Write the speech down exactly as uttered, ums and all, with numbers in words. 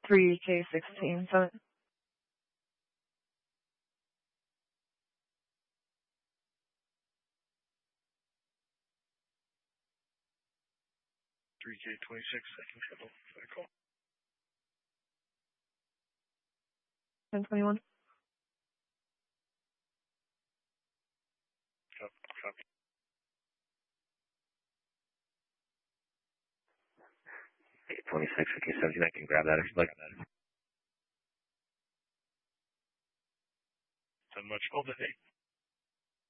three K sixteen, seven. three K twenty-six, second shuttle, cycle. ten twenty-one. Copy. twenty-six, okay, seventeen, I can grab that if you'd like. So much. Hold it, eight.